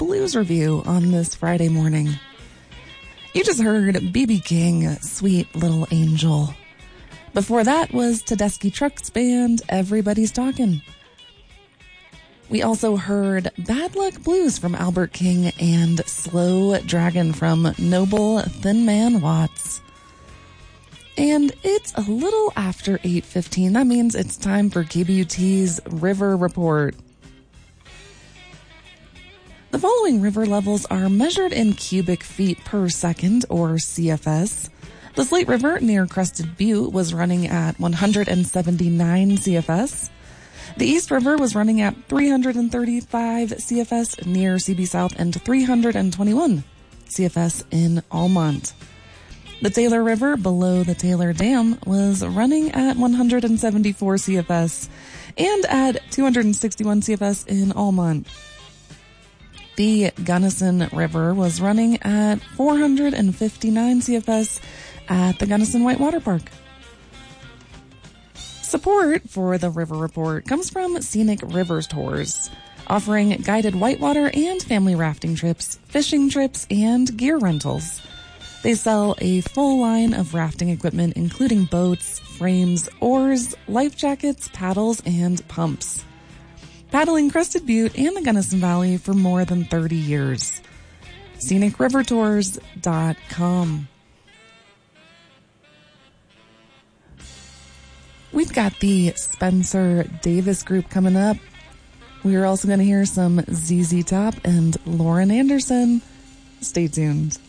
Blues Review on this Friday morning. You just heard B.B. King, Sweet Little Angel. Before that was Tedeschi Trucks Band, Everybody's Talkin'. We also heard Bad Luck Blues from Albert King and Slow Dragon from Noble Thin Man Watts. And it's a little after 8:15. That means it's time for KBUT's River Report. The following river levels are measured in cubic feet per second, or CFS. The Slate River near Crested Butte was running at 179 CFS. The East River was running at 335 CFS near CB South and 321 CFS in Almont. The Taylor River below the Taylor Dam was running at 174 CFS and at 261 CFS in Almont. The Gunnison River was running at 459 CFS at the Gunnison Whitewater Park. Support for the River Report comes from Scenic Rivers Tours, offering guided whitewater and family rafting trips, fishing trips, and gear rentals. They sell a full line of rafting equipment, including boats, frames, oars, life jackets, paddles, and pumps. Paddling Crested Butte and the Gunnison Valley for more than 30 years. ScenicRiverTours.com. We've got the Spencer Davis Group coming up. We're also going to hear some ZZ Top and Lauren Anderson. Stay tuned.